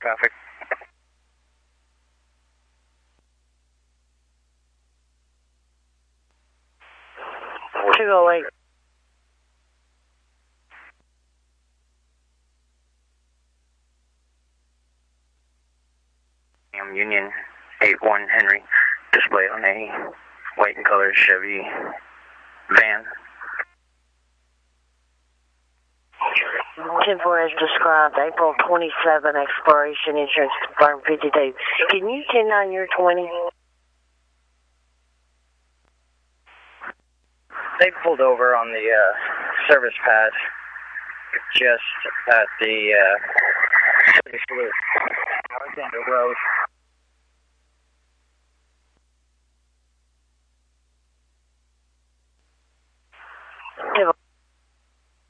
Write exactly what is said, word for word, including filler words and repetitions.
traffic. two oh eight. Union eight one Henry, display on a white and colored Chevy van. ten four as described, April twenty-seventh, expiration, insurance confirmed fifty-two. Can you ten nine your twenty? They pulled over on the uh, service pad just at the uh, Service Loop, Alexander Road. Give